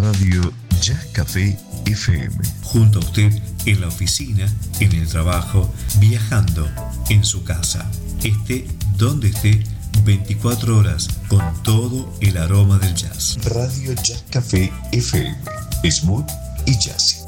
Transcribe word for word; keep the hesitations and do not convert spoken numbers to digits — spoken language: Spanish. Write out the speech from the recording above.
Radio Jazz Café F M. Junto a usted en la oficina, en el trabajo, viajando, en su casa. Esté donde esté, veinticuatro horas con todo el aroma del jazz. Radio Jazz Café F M. Smooth y jazzy.